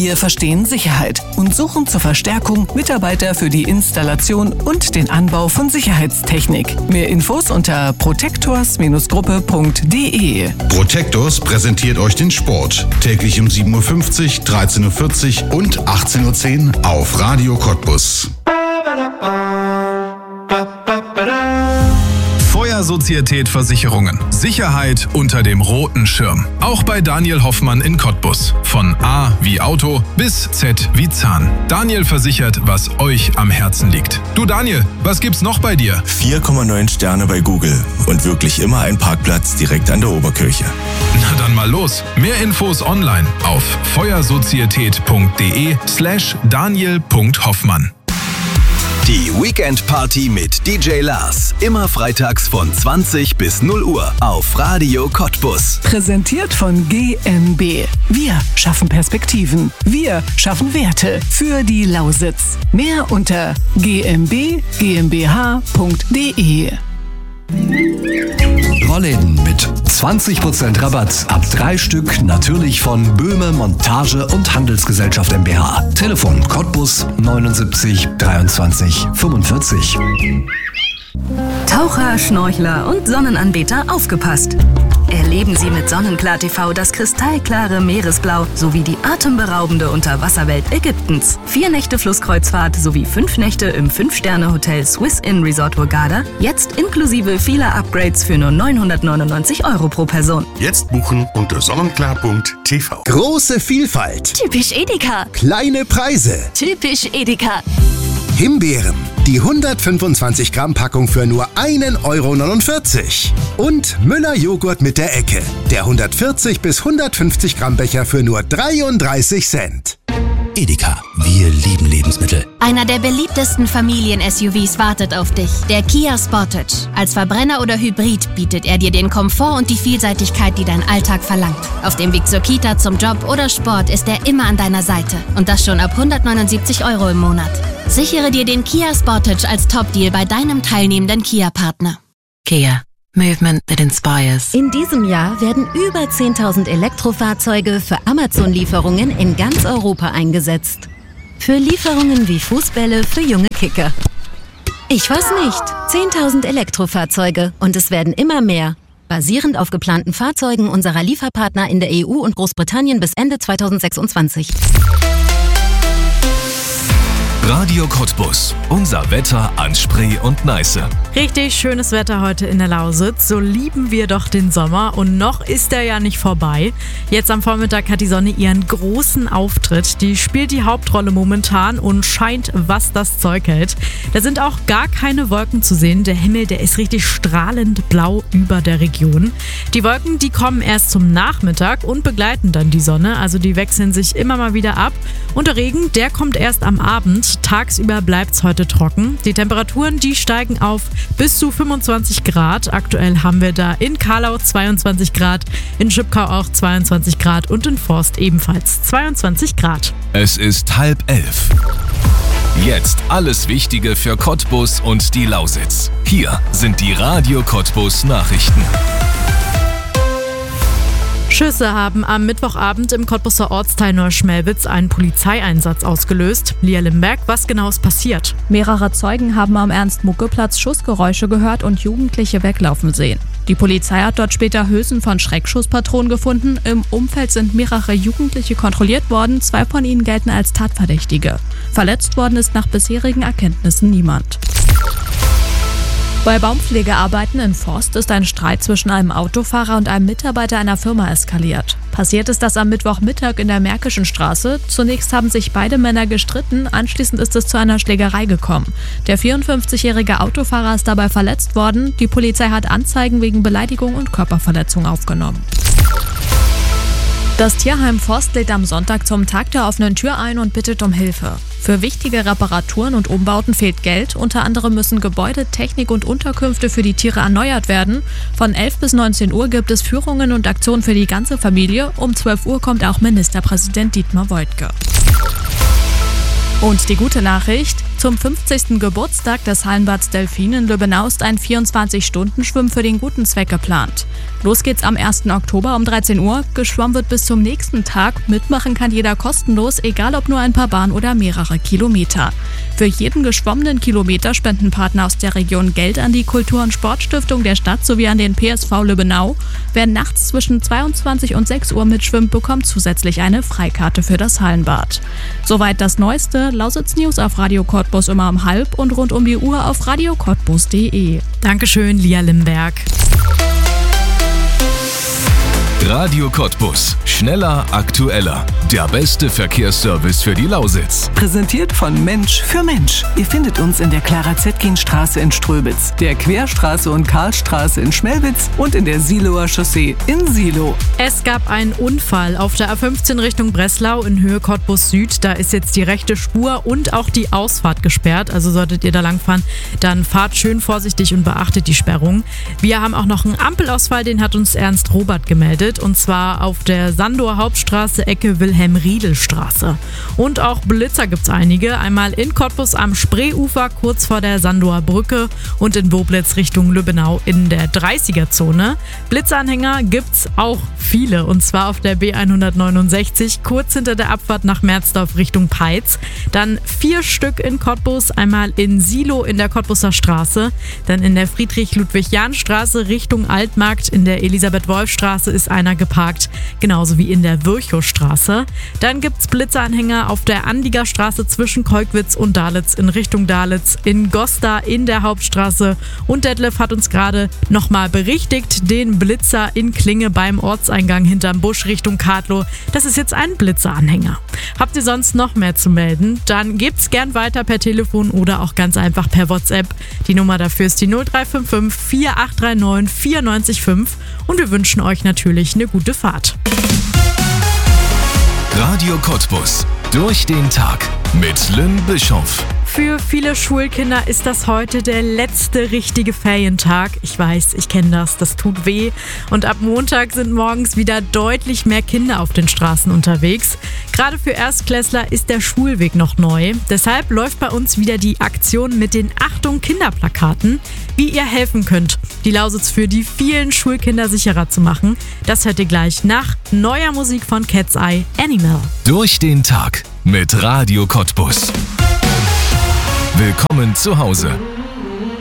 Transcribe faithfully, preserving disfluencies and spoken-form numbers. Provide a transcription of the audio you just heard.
Wir verstehen Sicherheit und suchen zur Verstärkung Mitarbeiter für die Installation und den Anbau von Sicherheitstechnik. Mehr Infos unter protectors Gruppe punkt de. Protectors präsentiert euch den Sport. Täglich um sieben Uhr fünfzig, dreizehn Uhr vierzig und achtzehn Uhr zehn auf Radio Cottbus. Feuersozietät Versicherungen. Sicherheit unter dem roten Schirm. Auch bei Daniel Hoffmann in Cottbus. Von A wie Auto bis Z wie Zahn. Daniel versichert, was euch am Herzen liegt. Du Daniel, was gibt's noch bei dir? vier Komma neun Sterne bei Google und wirklich immer ein Parkplatz direkt an der Oberkirche. Na dann mal los. Mehr Infos online auf feuersozietät.de slash daniel.hoffmann. Die Weekend Party mit D J Lars. Immer freitags von zwanzig bis null Uhr auf Radio Cottbus. Präsentiert von G M B. Wir schaffen Perspektiven. Wir schaffen Werte für die Lausitz. Mehr unter g m b g m b h punkt de. Rollläden mit zwanzig Prozent Rabatt ab drei Stück, natürlich von Böhme Montage und Handelsgesellschaft GmbH. Telefon Cottbus neunundsiebzig dreiundzwanzig fünfundvierzig. Taucher, Schnorchler und Sonnenanbeter, aufgepasst! Erleben Sie mit Sonnenklar T V das kristallklare Meeresblau sowie die atemberaubende Unterwasserwelt Ägyptens. Vier Nächte Flusskreuzfahrt sowie fünf Nächte im fünf Sterne Hotel Swiss Inn Resort Hurghada, jetzt inklusive vieler Upgrades für nur neunhundertneunundneunzig Euro pro Person. Jetzt buchen unter sonnenklar punkt t v. Große Vielfalt. Typisch Edeka. Kleine Preise. Typisch Edeka. Himbeeren. Die hundertfünfundzwanzig Gramm Packung für nur ein Euro neunundvierzig. Und Müller Joghurt mit der Ecke. Der hundertvierzig bis hundertfünfzig Gramm Becher für nur dreiunddreißig Cent. Edeka, wir lieben Lebensmittel. Einer der beliebtesten Familien-S U Vs wartet auf dich. Der Kia Sportage. Als Verbrenner oder Hybrid bietet er dir den Komfort und die Vielseitigkeit, die dein Alltag verlangt. Auf dem Weg zur Kita, zum Job oder Sport ist er immer an deiner Seite. Und das schon ab hundertneunundsiebzig Euro im Monat. Sichere dir den Kia Sportage als Top-Deal bei deinem teilnehmenden Kia-Partner. Kia. Movement that inspires. In diesem Jahr werden über zehntausend Elektrofahrzeuge für Amazon-Lieferungen in ganz Europa eingesetzt. Für Lieferungen wie Fußbälle für junge Kicker. Ich weiß nicht. zehntausend Elektrofahrzeuge und es werden immer mehr. Basierend auf geplanten Fahrzeugen unserer Lieferpartner in der E U und Großbritannien bis Ende zweitausendsechsundzwanzig. Radio Cottbus. Unser Wetter an Spree und Neiße. Richtig schönes Wetter heute in der Lausitz. So lieben wir doch den Sommer und noch ist er ja nicht vorbei. Jetzt am Vormittag hat die Sonne ihren großen Auftritt. Die spielt die Hauptrolle momentan und scheint, was das Zeug hält. Da sind auch gar keine Wolken zu sehen. Der Himmel, der ist richtig strahlend blau über der Region. Die Wolken, die kommen erst zum Nachmittag und begleiten dann die Sonne. Also die wechseln sich immer mal wieder ab. Und der Regen, der kommt erst am Abend. Tagsüber bleibt es heute trocken. Die Temperaturen, die steigen auf bis zu fünfundzwanzig Grad. Aktuell haben wir da in Karlau zweiundzwanzig Grad, in Schipkau auch zweiundzwanzig Grad und in Forst ebenfalls zweiundzwanzig Grad. Es ist halb elf. Jetzt alles Wichtige für Cottbus und die Lausitz. Hier sind die Radio Cottbus Nachrichten. Schüsse haben am Mittwochabend im Cottbuser Ortsteil Neuschmelwitz einen Polizeieinsatz ausgelöst. Lia Limberg, was genau ist passiert? Mehrere Zeugen haben am Ernst-Mucke-Platz Schussgeräusche gehört und Jugendliche weglaufen sehen. Die Polizei hat dort später Hülsen von Schreckschusspatronen gefunden. Im Umfeld sind mehrere Jugendliche kontrolliert worden. Zwei von ihnen gelten als Tatverdächtige. Verletzt worden ist nach bisherigen Erkenntnissen niemand. Bei Baumpflegearbeiten in Forst ist ein Streit zwischen einem Autofahrer und einem Mitarbeiter einer Firma eskaliert. Passiert ist das am Mittwochmittag in der Märkischen Straße. Zunächst haben sich beide Männer gestritten, anschließend ist es zu einer Schlägerei gekommen. Der vierundfünfzigjährige Autofahrer ist dabei verletzt worden. Die Polizei hat Anzeigen wegen Beleidigung und Körperverletzung aufgenommen. Das Tierheim Forst lädt am Sonntag zum Tag der offenen Tür ein und bittet um Hilfe. Für wichtige Reparaturen und Umbauten fehlt Geld. Unter anderem müssen Gebäude, Technik und Unterkünfte für die Tiere erneuert werden. Von elf bis neunzehn Uhr gibt es Führungen und Aktionen für die ganze Familie. Um zwölf Uhr kommt auch Ministerpräsident Dietmar Woidke. Und die gute Nachricht: Zum fünfzigsten Geburtstag des Hallenbads Delfin in Lübbenau ist ein vierundzwanzig-Stunden-Schwimmen für den guten Zweck geplant. Los geht's am ersten Oktober um dreizehn Uhr. Geschwommen wird bis zum nächsten Tag. Mitmachen kann jeder kostenlos, egal ob nur ein paar Bahnen oder mehrere Kilometer. Für jeden geschwommenen Kilometer spenden Partner aus der Region Geld an die Kultur- und Sportstiftung der Stadt sowie an den P S V Lübbenau. Wer nachts zwischen zweiundzwanzig und sechs Uhr mitschwimmt, bekommt zusätzlich eine Freikarte für das Hallenbad. Soweit das Neueste. Lausitz News auf Radio Cottbus immer um halb und rund um die Uhr auf radio cottbus punkt de. Dankeschön, Lia Limberg. Radio Cottbus. Schneller, aktueller. Der beste Verkehrsservice für die Lausitz. Präsentiert von Mensch für Mensch. Ihr findet uns in der Clara-Zetkin-Straße in Ströbitz, der Querstraße und Karlstraße in Schmelwitz und in der Siloer Chaussee in Silo. Es gab einen Unfall auf der A fünfzehn Richtung Breslau in Höhe Cottbus Süd. Da ist jetzt die rechte Spur und auch die Ausfahrt gesperrt. Also solltet ihr da langfahren, dann fahrt schön vorsichtig und beachtet die Sperrung. Wir haben auch noch einen Ampelausfall, den hat uns Ernst Robert gemeldet. Und zwar auf der Sandower Hauptstraße, Ecke Wilhelm-Riedel-Straße. Und auch Blitzer gibt's einige. Einmal in Cottbus am Spreeufer, kurz vor der Sandower Brücke und in Boblitz Richtung Lübbenau in der dreißiger-Zone. Blitzanhänger gibt's auch viele. Und zwar auf der B hundertneunundsechzig, kurz hinter der Abfahrt nach Merzdorf Richtung Peitz. Dann vier Stück in Cottbus, einmal in Silo in der Cottbuser Straße. Dann in der Friedrich-Ludwig-Jahn-Straße Richtung Altmarkt. In der Elisabeth-Wolf-Straße ist einer geparkt, genauso wie in der Virchow-Straße. Dann gibt's Blitzeranhänger auf der Anlieger Straße zwischen Keugwitz und Dalitz in Richtung Dalitz, in Gosta in der Hauptstraße. Und Detlef hat uns gerade nochmal berichtigt, den Blitzer in Klinge beim Ortseingang hinterm Busch Richtung Kadlow. Das ist jetzt ein Blitzeranhänger. Habt ihr sonst noch mehr zu melden? Dann gebt's gern weiter per Telefon oder auch ganz einfach per WhatsApp. Die Nummer dafür ist die null drei fünf fünf vier acht drei neun vier neun fünf und wir wünschen euch natürlich eine gute Fahrt. Radio Cottbus. Durch den Tag mit Lynn Bischoff. Für viele Schulkinder ist das heute der letzte richtige Ferientag. Ich weiß, ich kenne das, das tut weh. Und ab Montag sind morgens wieder deutlich mehr Kinder auf den Straßen unterwegs. Gerade für Erstklässler ist der Schulweg noch neu. Deshalb läuft bei uns wieder die Aktion mit den Achtung Kinderplakaten. Wie ihr helfen könnt, die Lausitz für die vielen Schulkinder sicherer zu machen, das hört ihr gleich nach neuer Musik von Cat's Eye, Animal. Durch den Tag mit Radio Cottbus. Willkommen zu Hause.